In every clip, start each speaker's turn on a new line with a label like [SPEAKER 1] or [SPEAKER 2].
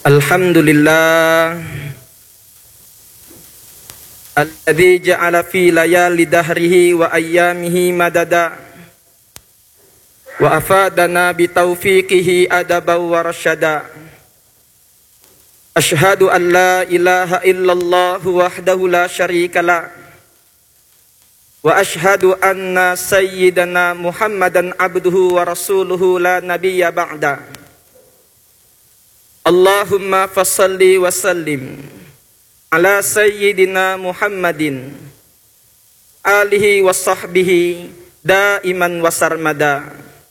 [SPEAKER 1] Alhamdulillah alladzi ja'ala fi layali dahrihi wa ayyamihi madada wa afadana bi taufiqihi adaban wa rasyada. Ashhadu an la ilaha illallah wahdahu la syarika wa ashhadu anna sayyidana Muhammadan abduhu wa rasuluhu la nabiyya ba'da. Allahumma fassalli wa sallim ala sayyidina Muhammadin alihi wa sahbihi daiman wa sarmada.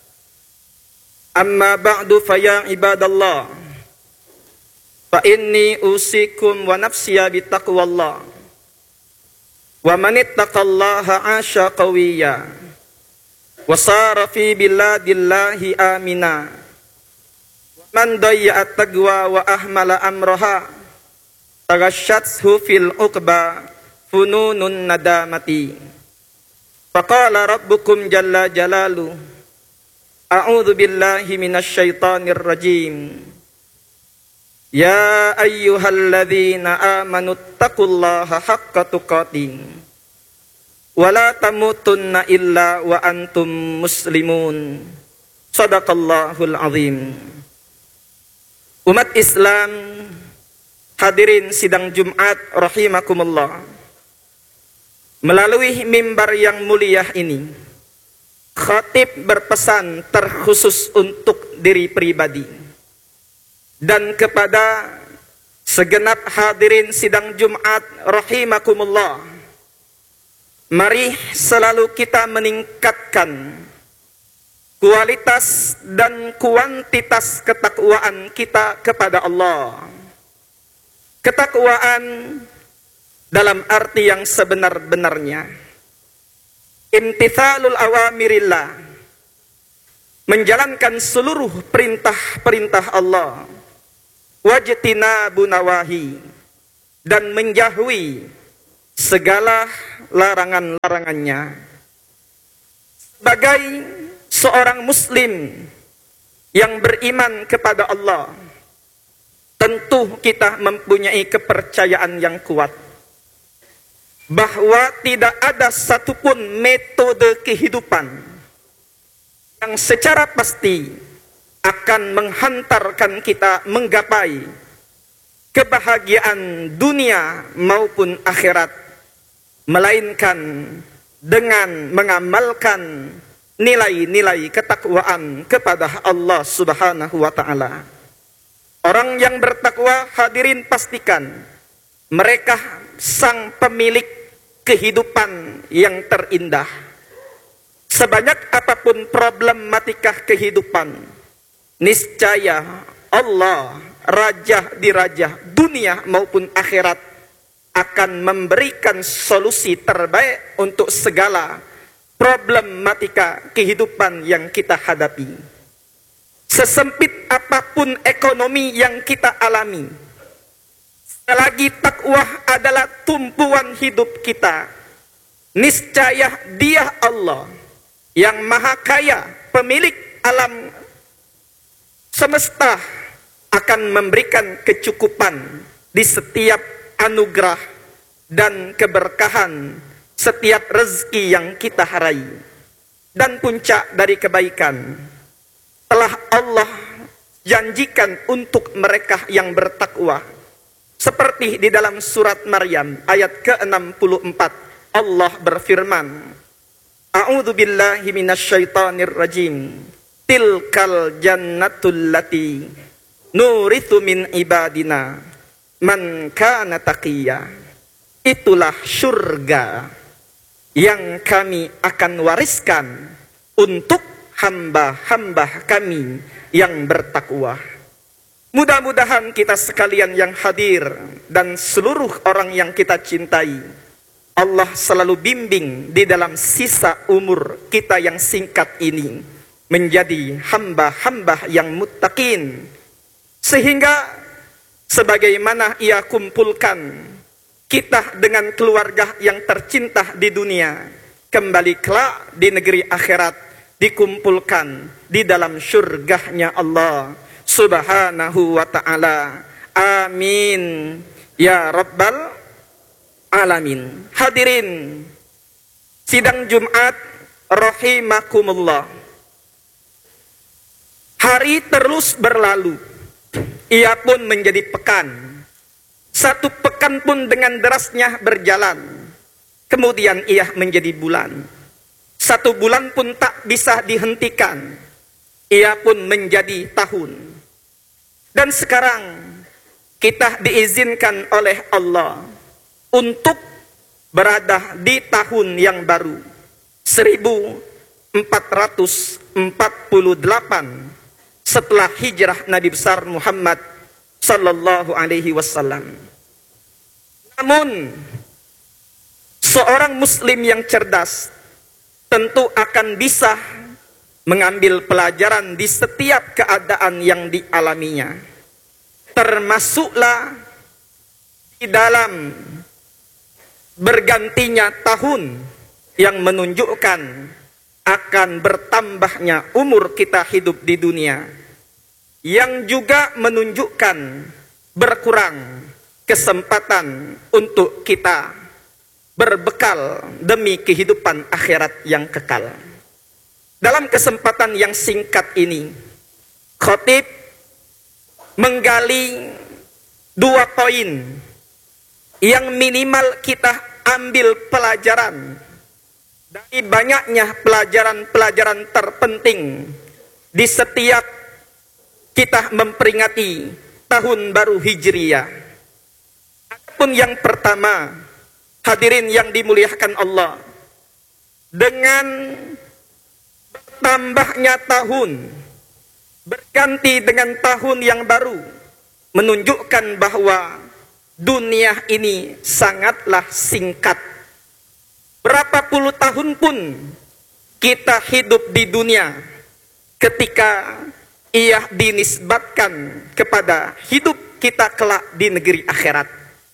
[SPEAKER 1] Amma ba'du fa ya ibadallah, fa inni usikum wa nafsiya bitaqwallah. Wa man ittaqallaha 'asha qawiyya wa sara fi biladillahi amina. Man dayya'at taqwa wa ahmala amraha taghashathu fil uqba fununun nadamati. Faqala rabbukum jalla jalalu a'udzu billahi minasy syaithanir rajim. Ya ayyuhalladzina amanu taqullaha haqqa tuqatih wa la tamutunna illa wa antum muslimun. Shadaqallahul azim. Umat Islam, hadirin sidang Jumat rahimakumullah. Melalui mimbar yang mulia ini, khatib berpesan terkhusus untuk diri pribadi dan kepada segenap hadirin sidang Jumat rahimakumullah. Mari selalu kita meningkatkan kualitas dan kuantitas ketakwaan kita kepada Allah. Ketakwaan dalam arti yang sebenar-benarnya. Imtithalul awamirillah, menjalankan seluruh perintah-perintah Allah. Wajtinabu nawahi, dan menjauhi segala larangan-larangannya. Sebagai seorang muslim yang beriman kepada Allah, tentu kita mempunyai kepercayaan yang kuat bahwa tidak ada satupun metode kehidupan yang secara pasti akan menghantarkan kita menggapai kebahagiaan dunia maupun akhirat, melainkan dengan mengamalkan nilai-nilai ketakwaan kepada Allah Subhanahu wa ta'ala. Orang yang bertakwa, hadirin pastikan mereka sang pemilik kehidupan yang terindah. Sebanyak apapun problematika kehidupan, niscaya Allah, raja di raja dunia maupun akhirat, akan memberikan solusi terbaik untuk segala problematika kehidupan yang kita hadapi. Sesempit apapun ekonomi yang kita alami, selagi takwa adalah tumpuan hidup kita, niscaya Dia Allah yang maha kaya, pemilik alam semesta, akan memberikan kecukupan di setiap anugerah dan keberkahan setiap rezeki yang kita harai. Dan puncak dari kebaikan telah Allah janjikan untuk mereka yang bertakwa. Seperti di dalam surat Maryam ayat ke-64, Allah berfirman, A'udzu billahi minasyaitonir rajim. Tilkal jannatul lati nurithu min ibadina man kana taqiyya. Itulah surga yang kami akan wariskan untuk hamba-hamba kami yang bertakwa. Mudah-mudahan kita sekalian yang hadir dan seluruh orang yang kita cintai, Allah selalu bimbing di dalam sisa umur kita yang singkat ini menjadi hamba-hamba yang muttaqin, sehingga sebagaimana Ia kumpulkan kita dengan keluarga yang tercinta di dunia, kembali kelak di negeri akhirat dikumpulkan di dalam syurganya Allah Subhanahu wa ta'ala. Amin ya rabbal alamin. Hadirin sidang Jumat rahimakumullah. Hari terus berlalu, ia pun menjadi pekan. Satu pekan pun dengan derasnya berjalan. Kemudian ia menjadi bulan. Satu bulan pun tak bisa dihentikan. Ia pun menjadi tahun. Dan sekarang kita diizinkan oleh Allah untuk berada di tahun yang baru 1448 setelah hijrah Nabi besar Muhammad sallallahu alaihi wasallam. Namun seorang muslim yang cerdas tentu akan bisa mengambil pelajaran di setiap keadaan yang dialaminya. Termasuklah di dalam bergantinya tahun yang menunjukkan akan bertambahnya umur kita hidup di dunia, yang juga menunjukkan berkurang kesempatan untuk kita berbekal demi kehidupan akhirat yang kekal. Dalam kesempatan yang singkat ini, khatib menggali 2 poin yang minimal kita ambil pelajaran dari banyaknya pelajaran-pelajaran terpenting di setiap kita memperingati tahun baru Hijriyah. Adapun yang pertama, hadirin yang dimuliakan Allah, dengan bertambahnya tahun, berganti dengan tahun yang baru, menunjukkan bahwa dunia ini sangatlah singkat. Berapa puluh tahun pun kita hidup di dunia, ketika ia dinisbatkan kepada hidup kita kelak di negeri akhirat.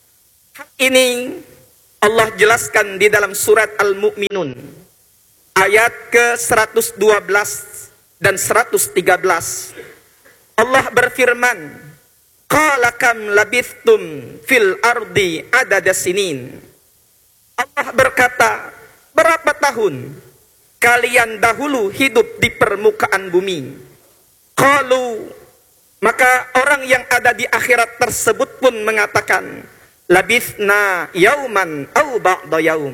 [SPEAKER 1] Ini Allah jelaskan di dalam surat Al-Mu'minun ayat ke-112 dan 113. Allah berfirman, qala kam labithtum fil ardi adada sinin. Allah berkata, berapa tahun kalian dahulu hidup di permukaan bumi? Qalu, maka orang yang ada di akhirat tersebut pun mengatakan, labithna yauman au ba'da yaum.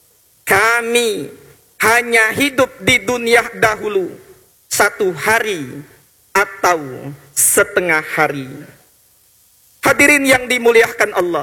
[SPEAKER 1] Kami hanya hidup di dunia dahulu 1 hari atau setengah hari. Hadirin yang dimuliakan Allah,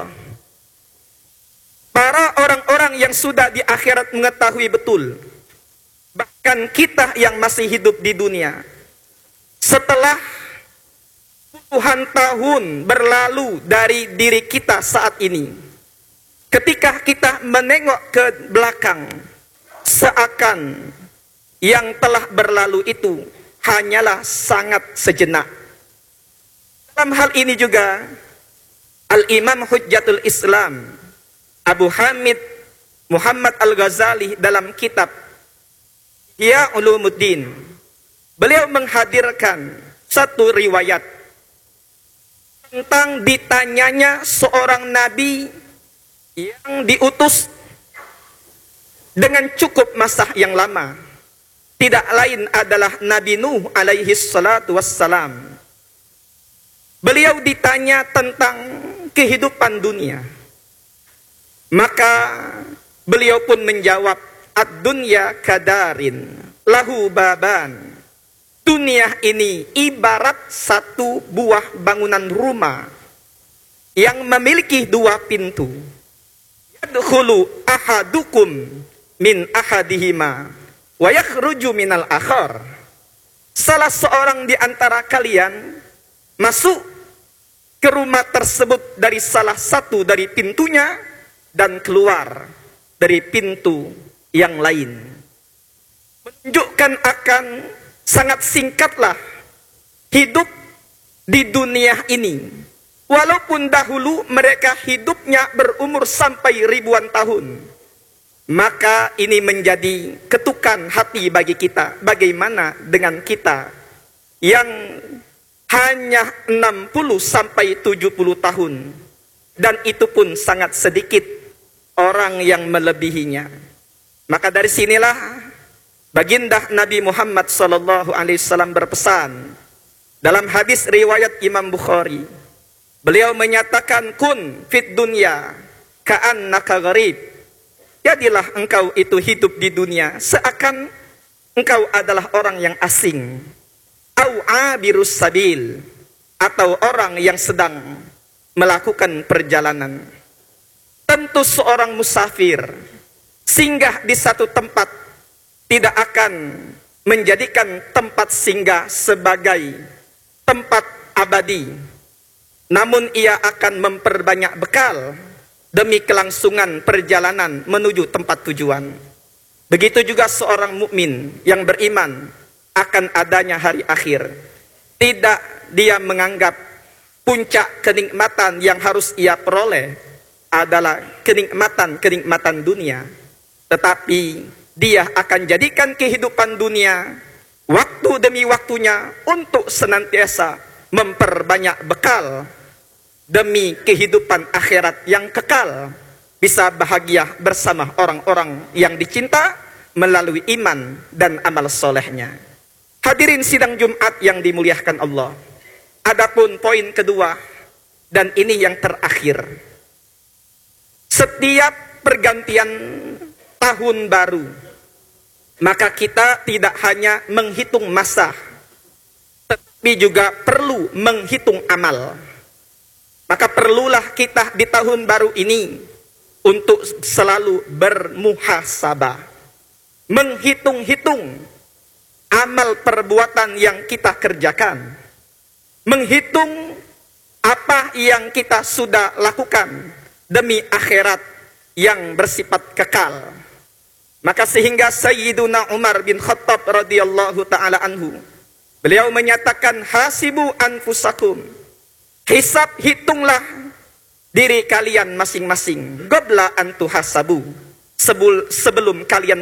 [SPEAKER 1] para orang-orang yang sudah di akhirat mengetahui betul, bahkan kita yang masih hidup di dunia, setelah puluhan tahun berlalu dari diri kita saat ini, ketika kita menengok ke belakang, seakan yang telah berlalu itu hanyalah sangat sejenak. Dalam hal ini juga Al-Imam Hujjatul Islam Abu Hamid Muhammad Al-Ghazali dalam kitab Ihya Ulumuddin, beliau menghadirkan satu riwayat tentang ditanyanya seorang nabi yang diutus dengan cukup masa yang lama. Tidak lain adalah Nabi Nuh alaihi salatu wassalam. Beliau ditanya tentang kehidupan dunia. Maka beliau pun menjawab, ad-dunya kadarin lahu baban. Dunia ini ibarat satu buah bangunan rumah yang memiliki 2 pintu. Yadkhulu ahadukum min ahadihima wa yakhruju minal akhar. Salah seorang di antara kalian masuk ke rumah tersebut dari salah satu dari pintunya dan keluar dari pintu yang lain. Menunjukkan akan sangat singkatlah hidup di dunia ini. Walaupun dahulu mereka hidupnya berumur sampai ribuan tahun, maka ini menjadi ketukan hati bagi kita. Bagaimana dengan kita yang hanya 60 sampai 70 tahun. Dan itu pun sangat sedikit orang yang melebihinya. Maka dari sinilah baginda Nabi Muhammad SAW berpesan dalam hadis riwayat Imam Bukhari. Beliau menyatakan, kun fit dunya ka'annaka gharib. Jadilah engkau itu hidup di dunia seakan engkau adalah orang yang asing. Au abirus sabil, atau orang yang sedang melakukan perjalanan. Tentu seorang musafir singgah di satu tempat tidak akan menjadikan tempat singgah sebagai tempat abadi. Namun ia akan memperbanyak bekal demi kelangsungan perjalanan menuju tempat tujuan. Begitu juga seorang mukmin yang beriman akan adanya hari akhir. Tidak dia menganggap puncak kenikmatan yang harus ia peroleh adalah kenikmatan dunia. Tetapi dia akan jadikan kehidupan dunia waktu demi waktunya untuk senantiasa memperbanyak bekal demi kehidupan akhirat yang kekal, bisa bahagia bersama orang-orang yang dicinta melalui iman dan amal solehnya. Hadirin sidang Jumat yang dimuliakan Allah. Adapun poin kedua, dan ini yang terakhir. Setiap pergantian tahun baru, maka kita tidak hanya menghitung masa, tapi juga perlu menghitung amal. Maka perlulah kita di tahun baru ini untuk selalu bermuhasabah, menghitung-hitung amal perbuatan yang kita kerjakan, menghitung apa yang kita sudah lakukan demi akhirat yang bersifat kekal. Maka sehingga Sayyiduna Umar bin Khattab radhiyallahu ta'ala anhu, beliau menyatakan, hasibu anfusakum, hisab, hitunglah diri kalian masing-masing, qabla an tuhasabu, sebelum kalian